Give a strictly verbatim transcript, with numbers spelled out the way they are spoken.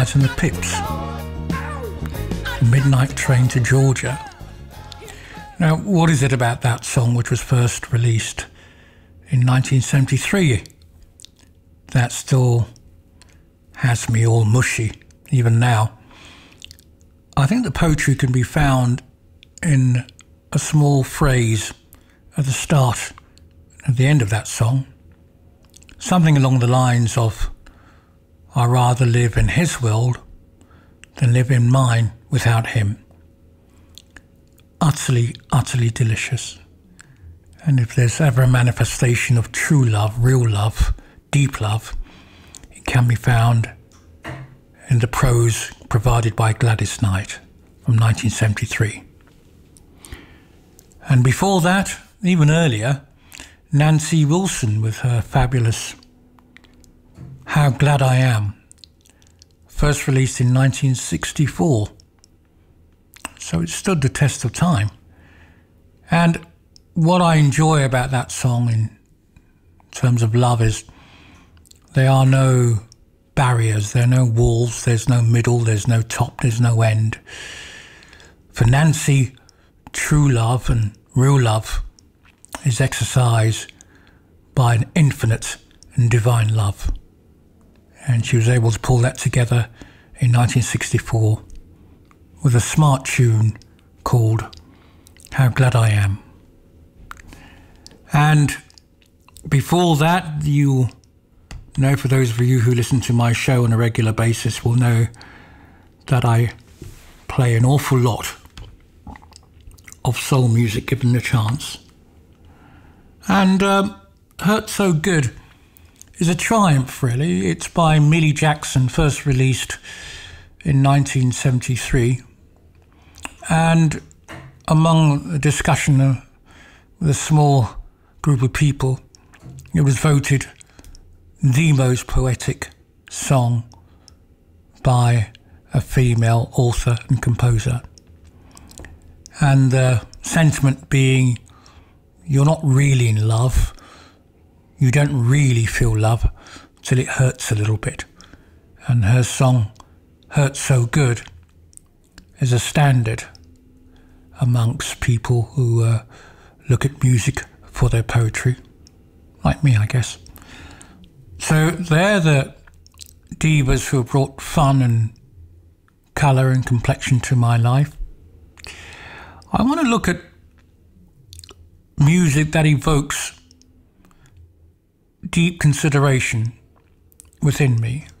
And the Pips, Midnight Train to Georgia. Now, what is it about that song, which was first released in nineteen seventy-three, that still has me all mushy, even now? I think the poetry can be found in a small phrase at the start, at the end of that song. Something along the lines of, "I rather live in his world than live in mine without him." Utterly, utterly delicious. And if there's ever a manifestation of true love, real love, deep love, it can be found in the prose provided by Gladys Knight from nineteen seventy-three. And before that, even earlier, Nancy Wilson with her fabulous "How Glad I Am," first released in nineteen sixty-four. So it stood the test of time. And what I enjoy about that song in terms of love is there are no barriers, there are no walls, there's no middle, there's no top, there's no end. For Nancy, true love and real love is exercised by an infinite and divine love. And she was able to pull that together in nineteen sixty-four with a smart tune called "How Glad I Am." And before that, you know, for those of you who listen to my show on a regular basis will know that I play an awful lot of soul music given the chance. And um, Hurt So Good is a triumph, really. It's by Millie Jackson, first released in nineteen seventy-three. And among a discussion uh, with a small group of people, it was voted the most poetic song by a female author and composer. And the sentiment being, you're not really in love, you don't really feel love till it hurts a little bit. And her song, Hurt So Good, is a standard amongst people who uh, look at music for their poetry, like me, I guess. So they're the divas who have brought fun and colour and complexion to my life. I want to look at music that evokes deep consideration within me.